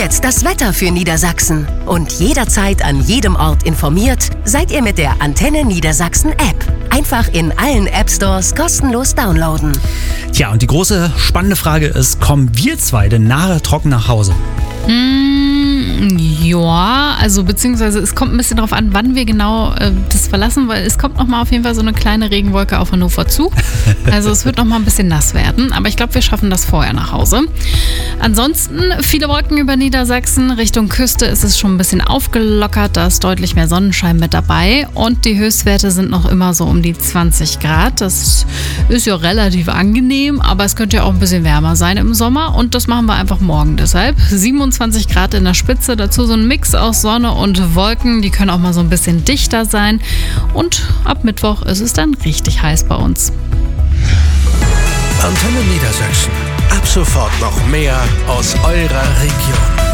jetzt das Wetter für Niedersachsen. Und jederzeit an jedem Ort informiert seid ihr mit der Antenne Niedersachsen App. Einfach in allen App-Stores kostenlos downloaden. Tja, und die große spannende Frage ist, kommen wir zwei denn nachher trocken nach Hause? Ja, also beziehungsweise es kommt ein bisschen darauf an, wann wir genau das verlassen, weil es kommt nochmal auf jeden Fall so eine kleine Regenwolke auf Hannover zu. Also es wird nochmal ein bisschen nass werden, aber ich glaube, wir schaffen das vorher nach Hause. Ansonsten viele Wolken über Niedersachsen. Richtung Küste ist es schon ein bisschen aufgelockert, da ist deutlich mehr Sonnenschein mit dabei und die Höchstwerte sind noch immer so um die 20 Grad. Das ist ja relativ angenehm, aber es könnte ja auch ein bisschen wärmer sein im Sommer und das machen wir einfach morgen deshalb. 27 Grad in der Spitze, dazu so ein Mix aus Sonne und Wolken, die können auch mal so ein bisschen dichter sein und ab Mittwoch ist es dann richtig heiß bei uns. Antenne Niedersachsen. Ab sofort noch mehr aus eurer Region.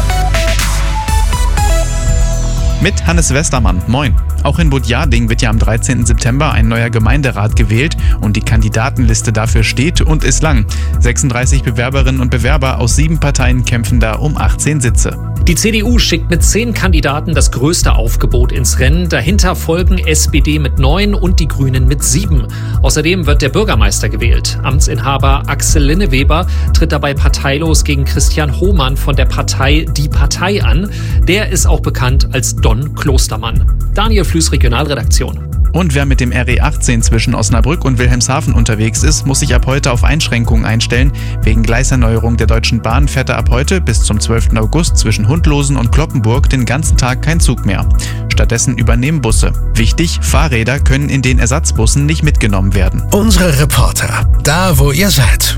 Mit Hannes Westermann. Moin. Auch in Budjading wird ja am 13. September ein neuer Gemeinderat gewählt und die Kandidatenliste dafür steht und ist lang. 36 Bewerberinnen und Bewerber aus 7 Parteien kämpfen da um 18 Sitze. Die CDU schickt mit 10 Kandidaten das größte Aufgebot ins Rennen. Dahinter folgen SPD mit 9 und die Grünen mit 7. Außerdem wird der Bürgermeister gewählt. Amtsinhaber Axel Linneweber tritt dabei parteilos gegen Christian Hohmann von der Partei Die Partei an. Der ist auch bekannt als Don Klostermann. Daniel Flüß, Regionalredaktion. Und wer mit dem RE18 zwischen Osnabrück und Wilhelmshaven unterwegs ist, muss sich ab heute auf Einschränkungen einstellen. Wegen Gleiserneuerung der Deutschen Bahn fährt er ab heute bis zum 12. August zwischen Hundlosen und Cloppenburg den ganzen Tag kein Zug mehr. Stattdessen übernehmen Busse. Wichtig, Fahrräder können in den Ersatzbussen nicht mitgenommen werden. Unsere Reporter, da wo ihr seid.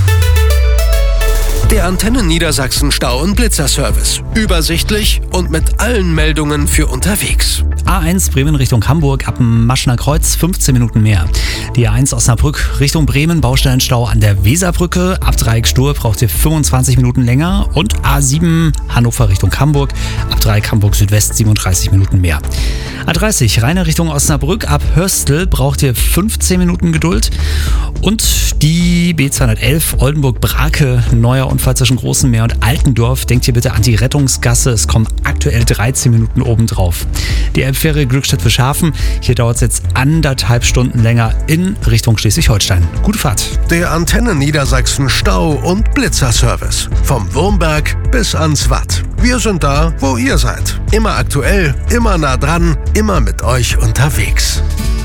Der Antenne Niedersachsen Stau- und Blitzerservice. Übersichtlich und mit allen Meldungen für unterwegs. A1 Bremen Richtung Hamburg ab dem Maschener Kreuz 15 Minuten mehr. Die A1 Osnabrück Richtung Bremen, Baustellenstau an der Weserbrücke. Ab Dreieck Stur braucht ihr 25 Minuten länger. Und A7 Hannover Richtung Hamburg, ab Dreieck Hamburg Südwest 37 Minuten mehr. A30 Rheine Richtung Osnabrück, ab Hörstel braucht ihr 15 Minuten Geduld. Und die B211 Oldenburg-Brake, neuer Unfall zwischen Großem Meer und Altendorf. Denkt ihr bitte an die Rettungsgasse, es kommen aktuell 13 Minuten obendrauf. Die Elbfähre Glückstadt-Fischhafen, hier dauert es jetzt 1,5 Stunden länger in Richtung Schleswig-Holstein. Gute Fahrt. Der Antenne Niedersachsen Stau- und Blitzerservice. Vom Wurmberg bis ans Watt. Wir sind da, wo ihr seid. Immer aktuell, immer nah dran, immer mit euch unterwegs.